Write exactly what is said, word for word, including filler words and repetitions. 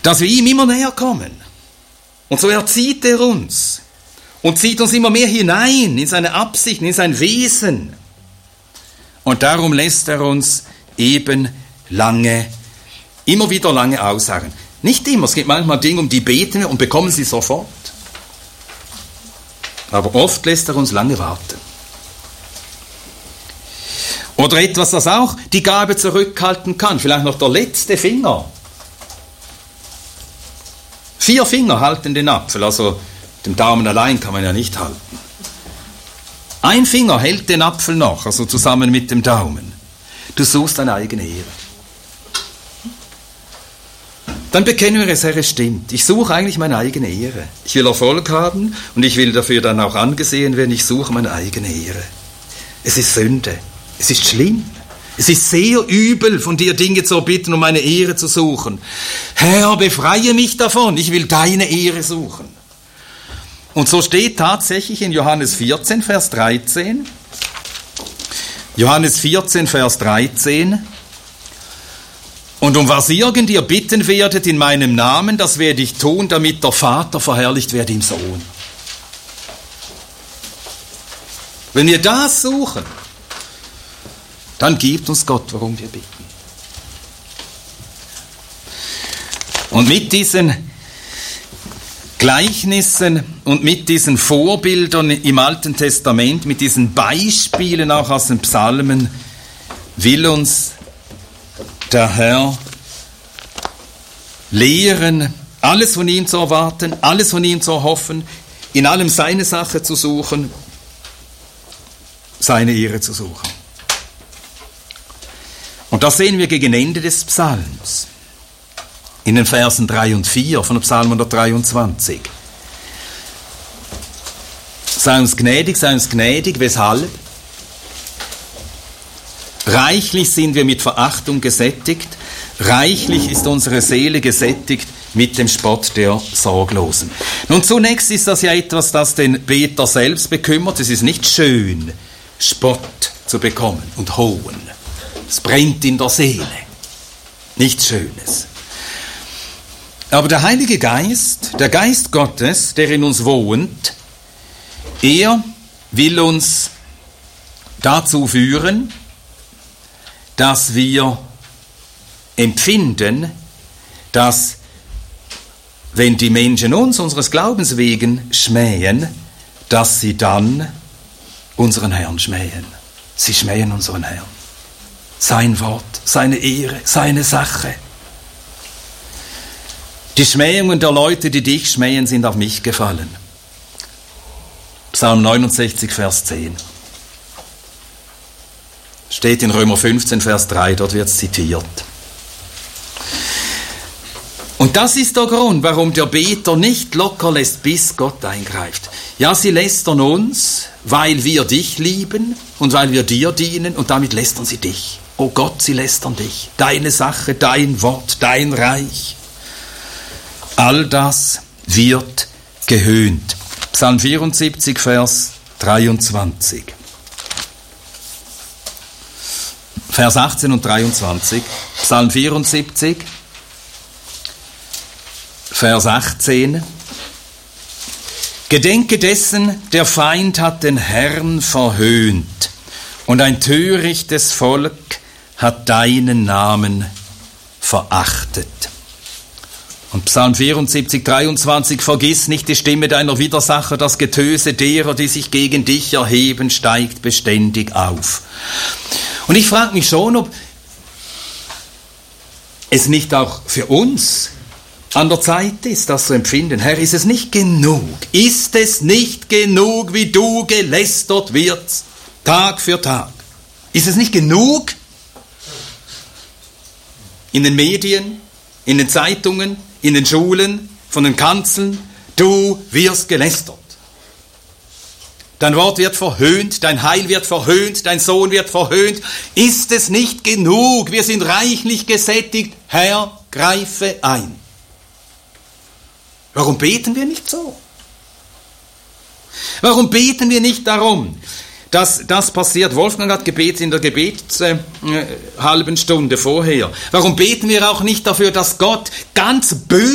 dass wir ihm immer näher kommen. Und so erzieht er uns und zieht uns immer mehr hinein in seine Absichten, in sein Wesen. Und darum lässt er uns eben lange, immer wieder lange ausharren. Nicht immer, es gibt manchmal Dinge, um die beten wir und bekommen sie sofort. Aber oft lässt er uns lange warten. Oder etwas, das auch die Gabe zurückhalten kann. Vielleicht noch der letzte Finger. Vier Finger halten den Apfel, also den Daumen allein kann man ja nicht halten. Ein Finger hält den Apfel noch, also zusammen mit dem Daumen. Du suchst deine eigene Ehre. Dann bekennen wir es, Herr, es stimmt. Ich suche eigentlich meine eigene Ehre. Ich will Erfolg haben und ich will dafür dann auch angesehen werden. Ich suche meine eigene Ehre. Es ist Sünde. Es ist schlimm. Es ist sehr übel, von dir Dinge zu erbitten, um meine Ehre zu suchen. Herr, befreie mich davon. Ich will deine Ehre suchen. Und so steht tatsächlich in Johannes vierzehn, Vers dreizehn. Johannes vierzehn, Vers dreizehn. Und um was irgend ihr bitten werdet in meinem Namen, das werde ich tun, damit der Vater verherrlicht werde im Sohn. Wenn wir das suchen, dann gibt uns Gott, worum wir bitten. Und mit diesen Gleichnissen und mit diesen Vorbildern im Alten Testament, mit diesen Beispielen auch aus den Psalmen, will uns der Herr lehren, alles von ihm zu erwarten, alles von ihm zu erhoffen, in allem seine Sache zu suchen, seine Ehre zu suchen. Und das sehen wir gegen Ende des Psalms, in den Versen drei und vier von Psalm hundertdreiundzwanzig. Sei uns gnädig, sei uns gnädig, weshalb? Reichlich sind wir mit Verachtung gesättigt, reichlich ist unsere Seele gesättigt mit dem Spott der Sorglosen. Nun, zunächst ist das ja etwas, das den Beter selbst bekümmert. Es ist nicht schön, Spott zu bekommen und Hohn. Es brennt in der Seele. Nichts Schönes. Aber der Heilige Geist, der Geist Gottes, der in uns wohnt, er will uns dazu führen, dass wir empfinden, dass wenn die Menschen uns, unseres Glaubens wegen, schmähen, dass sie dann unseren Herrn schmähen. Sie schmähen unseren Herrn. Sein Wort, seine Ehre, seine Sache. Die Schmähungen der Leute, die dich schmähen, sind auf mich gefallen. Psalm neunundsechzig, Vers zehn. Steht in Römer fünfzehn, Vers drei, dort wird es zitiert. Und das ist der Grund, warum der Beter nicht locker lässt, bis Gott eingreift. Ja, sie lästern uns, weil wir dich lieben und weil wir dir dienen und damit lästern sie dich. Oh Gott, sie lästern dich. Deine Sache, dein Wort, dein Reich. All das wird gehöhnt. Psalm vierundsiebzig, Vers dreiundzwanzig. Vers achtzehn und dreiundzwanzig. Psalm vierundsiebzig, Vers achtzehn. Gedenke dessen, der Feind hat den Herrn verhöhnt und ein törichtes Volk hat deinen Namen verachtet. Und Psalm vierundsiebzig, dreiundzwanzig, vergiss nicht die Stimme deiner Widersacher, das Getöse derer, die sich gegen dich erheben, steigt beständig auf. Und ich frage mich schon, ob es nicht auch für uns an der Zeit ist, das zu empfinden. Herr, ist es nicht genug? Ist es nicht genug, wie du gelästert wirst, Tag für Tag? Ist es nicht genug? In den Medien, in den Zeitungen, in den Schulen, von den Kanzeln, du wirst gelästert. Dein Wort wird verhöhnt, dein Heil wird verhöhnt, dein Sohn wird verhöhnt. Ist es nicht genug? Wir sind reichlich gesättigt. Herr, greife ein. Warum beten wir nicht so? Warum beten wir nicht darum, dass das passiert? Wolfgang hat gebetet in der Gebets äh, halben Stunde vorher. Warum beten wir auch nicht dafür, dass Gott ganz böse